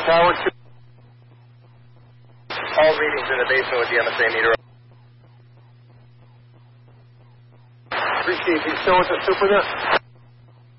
Tower 2. All readings in the basement with the MSA meter. Appreciate you. Still with the super there?